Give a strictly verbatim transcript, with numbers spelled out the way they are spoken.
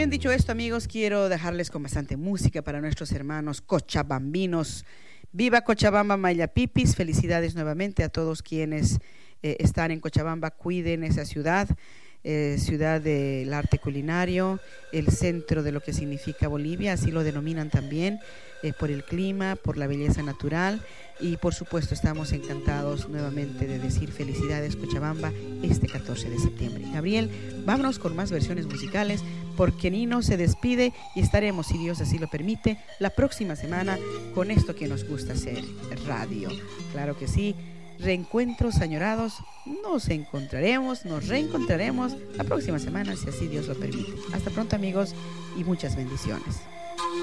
Bien, dicho esto, amigos, quiero dejarles con bastante música para nuestros hermanos cochabambinos. Viva Cochabamba, Mayapipis. Felicidades nuevamente a todos quienes eh, están en Cochabamba. Cuiden esa ciudad, eh, ciudad del arte culinario, el centro de lo que significa Bolivia, así lo denominan también, eh, por el clima, por la belleza natural. Y por supuesto estamos encantados nuevamente de decir felicidades Cochabamba este catorce de septiembre. Gabriel, vámonos con más versiones musicales porque Nino se despide y estaremos, si Dios así lo permite, la próxima semana con esto que nos gusta hacer, radio. Claro que sí, reencuentros añorados, nos encontraremos, nos reencontraremos la próxima semana si así Dios lo permite. Hasta pronto, amigos, y muchas bendiciones.